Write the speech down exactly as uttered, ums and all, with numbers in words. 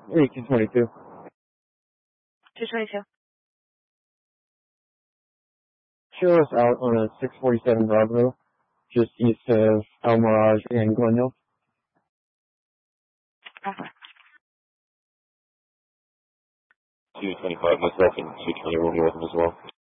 eighteen twenty-two. two twenty-two. Show us out on a six forty-seven Bravo, just east of El Mirage and Glen Hill. Okay. two twenty-five, myself and two twenty will be with him as well.